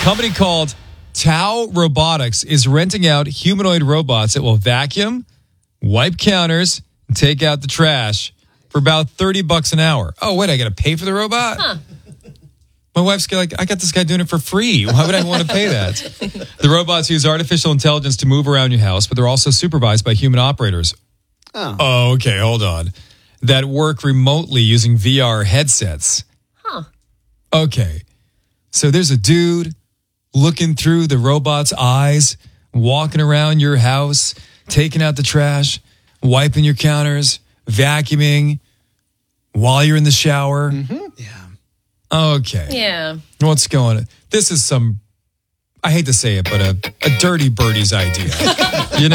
Company called Tau Robotics is renting out humanoid robots that will vacuum, wipe counters, and take out the trash for about $30 an hour. Oh, wait, I got to pay for the robot? Huh. My wife's like, I got this guy doing it for free. Why would I want to pay that? The robots use artificial intelligence to move around your house, but they're also supervised by human operators. Oh, okay, hold on. That work remotely using VR headsets. Huh. Okay. So there's a dude looking through the robot's eyes, walking around your house, taking out the trash, wiping your counters, vacuuming while you're in the shower. Mm-hmm. Yeah. Okay. Yeah. What's going on? This is some, I hate to say it, but a dirty birdie's idea. You know?